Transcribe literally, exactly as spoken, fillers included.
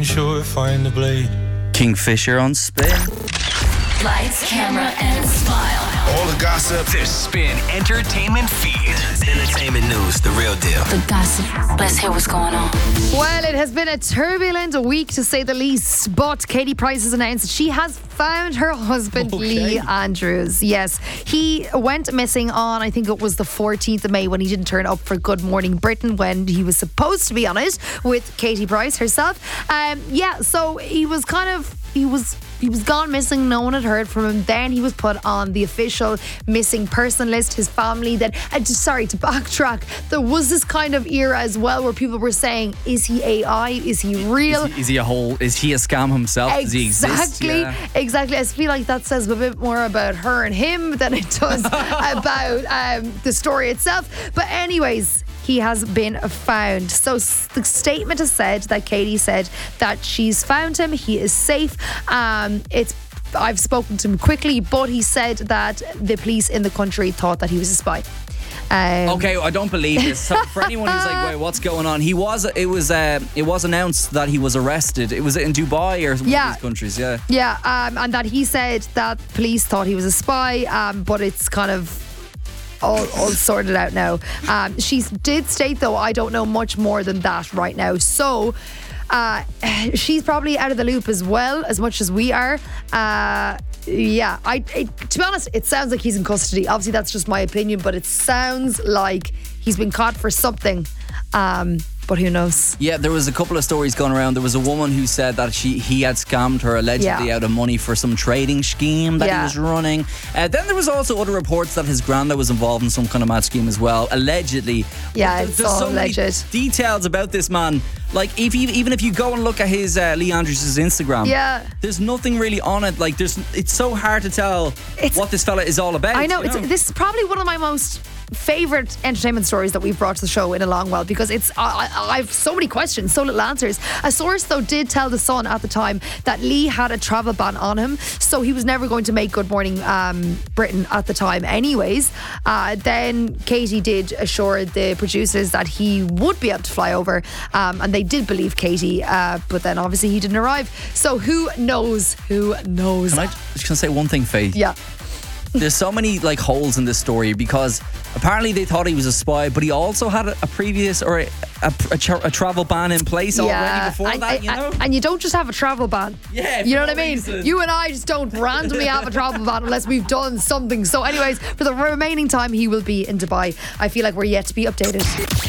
Sure, find the blade. Kingfisher on Spin. Lights, camera, and smile. All the gossip. The Spin Entertainment Feed. Entertainment news, the real deal. The gossip. Let's hear what's going on. Well, it has been a turbulent week to say the least, but Katie Price has announced that she has found her husband, Okay. Lee Andrews. Yes, he went missing on, I think it was the fourteenth of May, when he didn't turn up for Good Morning Britain when he was supposed to be on it with Katie Price herself. Um, yeah, so he was kind of, he was He was gone missing. No one had heard from him. Then he was put on the official missing person list. His family then, uh, just, sorry, to backtrack, there was this kind of era as well where people were saying, is he A I? Is he real? Is he, is he a whole? Is he a scam himself? Does he exist? Exactly, Yeah. exactly. I feel like that says a bit more about her and him than it does about um, the story itself. But anyways, he has been found. So the statement has said that Katie said that she's found him. He is safe. Um, it's I've spoken to him quickly, but he said that the police in the country thought that he was a spy. Um, Okay, I don't believe this. So for anyone who's like, "Wait, what's going on?" He was. It was. Uh, it was announced that he was arrested. It was in Dubai or one Yeah. of these countries. Yeah. Yeah, um, and that he said that police thought he was a spy, um, but it's kind of all, all sorted out now. Um, she did state, though, I don't know much more than that right now. So uh, she's probably out of the loop as well, as much as we are. Uh, yeah, I. It, to be honest, it sounds like he's in custody. Obviously, that's just my opinion, but it sounds like he's been caught for something. Um, but who knows? Yeah, there was a couple of stories going around. There was a woman who said that she he had scammed her allegedly Yeah. out of money for some trading scheme that Yeah. he was running. Uh, then there was also other reports that his granda was involved in some kind of mad scheme as well, allegedly. Yeah, But it's there's all so many alleged. details about this man. Like, if you, even if you go and look at his uh, Lee Andrews' Instagram, Yeah. there's nothing really on it. Like, there's it's so hard to tell It's- what this fella is all about. I know, you it's, this is probably one of my most favourite entertainment stories that we've brought to the show in a long while, because it's I, I, I've so many questions, so little answers. A source, though, did tell The Sun at the time that Lee had a travel ban on him, so he was never going to make Good Morning um, Britain at the time anyways. Uh, then Katie did assure the producers that he would be able to fly over, um, and they did believe Katie, uh, but then obviously he didn't arrive. So who knows? Who knows? Can I just gonna say one thing, Faith? Yeah. There's so many like holes in this story, because apparently they thought he was a spy, but he also had a, a previous or a, a, a, tra- a travel ban in place already before and, that, you know? and, and you don't just have a travel ban. Yeah, you know for what I no mean? reason. You and I just don't randomly have a travel ban unless we've done something. So anyways, for the remaining time he will be in Dubai. I feel like we're yet to be updated.